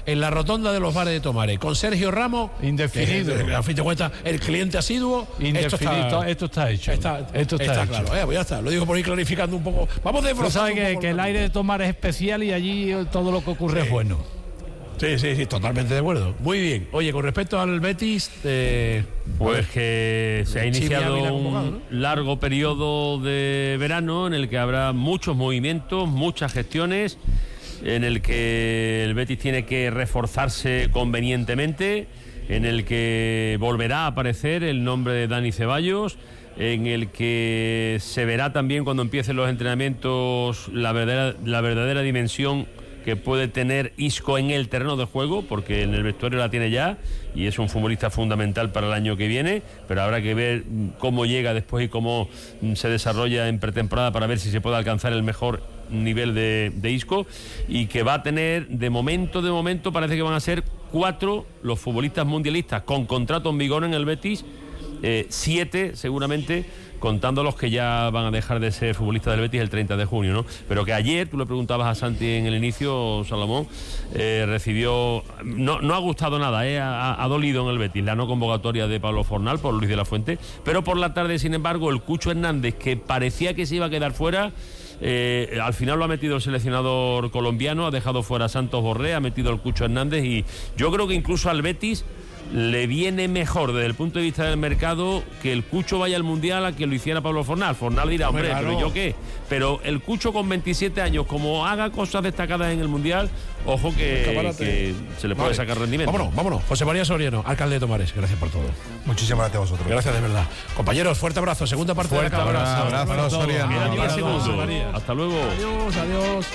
en la rotonda de los bares de Tomares, con Sergio Ramos. Indefinido. A fin de cuentas, el cliente asiduo. Indefinido. Esto está hecho. Está claro. Pues ya está. Lo digo por ir clarificando un poco. Vamos a desbrozar. Tú sabes que el aire de Tomares es especial y allí todo lo que ocurre es bueno. Sí, totalmente de acuerdo. Muy bien. Oye, con respecto al Betis, pues que se ha iniciado un largo periodo de verano en el que habrá muchos movimientos, muchas gestiones, en el que el Betis tiene que reforzarse convenientemente, en el que volverá a aparecer el nombre de Dani Ceballos, en el que se verá también cuando empiecen los entrenamientos la verdadera dimensión que puede tener Isco en el terreno de juego, porque en el vestuario la tiene ya y es un futbolista fundamental para el año que viene, pero habrá que ver cómo llega después y cómo se desarrolla en pretemporada para ver si se puede alcanzar el mejor nivel de Isco, y que va a tener, de momento parece que van a ser 4 los futbolistas mundialistas con contrato en vigor en el Betis, 7 seguramente, contando los que ya van a dejar de ser futbolistas del Betis el 30 de junio, ¿no? Pero que ayer, tú le preguntabas a Santi en el inicio, Salomón, recibió... No ha gustado nada, ha dolido en el Betis la no convocatoria de Pablo Fornal por Luis de la Fuente, pero por la tarde, sin embargo, el Cucho Hernández, que parecía que se iba a quedar fuera, al final lo ha metido el seleccionador colombiano, ha dejado fuera a Santos Borré, ha metido el Cucho Hernández, y yo creo que incluso al Betis le viene mejor desde el punto de vista del mercado que el Cucho vaya al Mundial a que lo hiciera Pablo Fornal. Fornal dirá, hombre, claro, ¿pero yo qué? Pero el Cucho con 27 años, como haga cosas destacadas en el Mundial, ojo que se le puede sacar rendimiento. Vámonos. José María Soriano, alcalde de Tomares, gracias por todo. Muchísimas gracias a vosotros. Gracias de verdad. Compañeros, fuerte abrazo. Segunda parte de la cámara. Abrazo, Soriano. Quedan 10 segundos. Hasta luego. Adiós.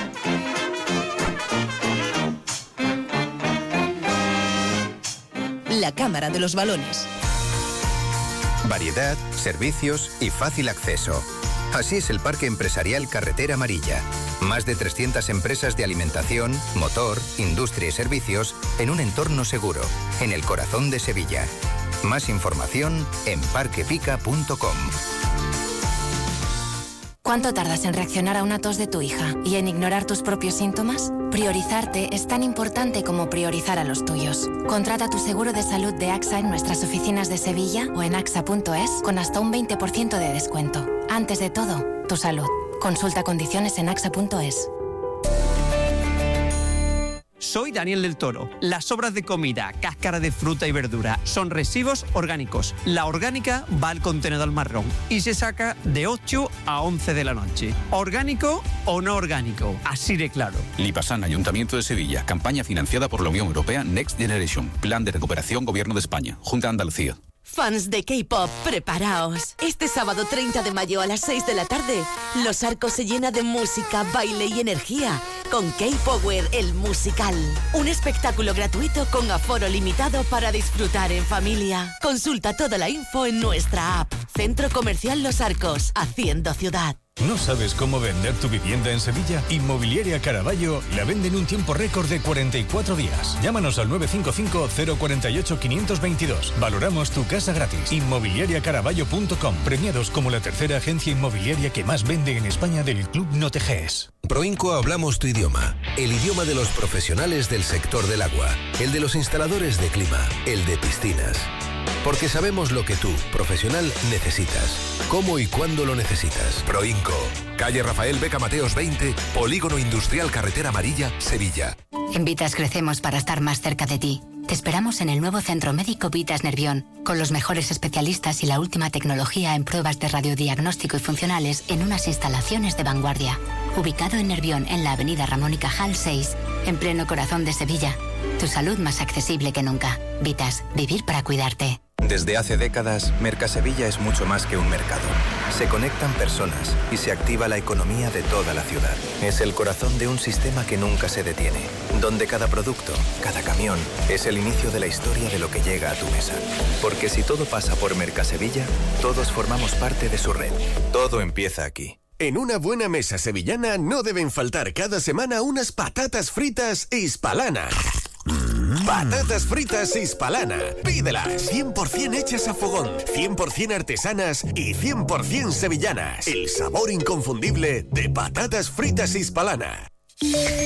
La Cámara de los Balones. Variedad, servicios y fácil acceso. Así es el Parque Empresarial Carretera Amarilla. Más de 300 empresas de alimentación, motor, industria y servicios en un entorno seguro, en el corazón de Sevilla. Más información en parquepica.com. ¿Cuánto tardas en reaccionar a una tos de tu hija y en ignorar tus propios síntomas? Priorizarte es tan importante como priorizar a los tuyos. Contrata tu seguro de salud de AXA en nuestras oficinas de Sevilla o en axa.es con hasta un 20% de descuento. Antes de todo, tu salud. Consulta condiciones en axa.es. Soy Daniel del Toro. Las sobras de comida, cáscara de fruta y verdura son residuos orgánicos. La orgánica va al contenedor marrón y se saca de 8 a 11 de la noche. ¿Orgánico o no orgánico? Así de claro. Lipasan, Ayuntamiento de Sevilla. Campaña financiada por la Unión Europea Next Generation. Plan de recuperación Gobierno de España. Junta de Andalucía. Fans de K-pop, preparaos. Este sábado 30 de mayo a las 6 de la tarde, Los Arcos se llena de música, baile y energía con K-Power, el musical. Un espectáculo gratuito con aforo limitado para disfrutar en familia. Consulta toda la info en nuestra app. Centro Comercial Los Arcos, haciendo ciudad. ¿No sabes cómo vender tu vivienda en Sevilla? Inmobiliaria Caraballo la vende en un tiempo récord de 44 días. Llámanos al 955-048-522. Valoramos tu casa gratis. Inmobiliariacaraballo.com. Premiados como la tercera agencia inmobiliaria que más vende en España del Club Noteges. Proinco hablamos tu idioma. El idioma de los profesionales del sector del agua. El de los instaladores de clima. El de piscinas. Porque sabemos lo que tú, profesional, necesitas. Cómo y cuándo lo necesitas. Proinco. Calle Rafael Beca Mateos 20, Polígono Industrial Carretera Amarilla, Sevilla. En Vitas crecemos para estar más cerca de ti. Te esperamos en el nuevo Centro Médico Vitas Nervión, con los mejores especialistas y la última tecnología en pruebas de radiodiagnóstico y funcionales en unas instalaciones de vanguardia. Ubicado en Nervión, en la avenida Ramón y Cajal 6, en pleno corazón de Sevilla. Tu salud más accesible que nunca. Vitas, vivir para cuidarte. Desde hace décadas, Mercasevilla es mucho más que un mercado. Se conectan personas y se activa la economía de toda la ciudad. Es el corazón de un sistema que nunca se detiene, donde cada producto, cada camión, es el inicio de la historia de lo que llega a tu mesa. Porque si todo pasa por Mercasevilla, todos formamos parte de su red. Todo empieza aquí. En una buena mesa sevillana no deben faltar cada semana unas patatas fritas Hispalana. Patatas fritas Hispalana. Pídelas. 100% hechas a fogón, 100% artesanas y 100% sevillanas. El sabor inconfundible de patatas fritas Hispalana.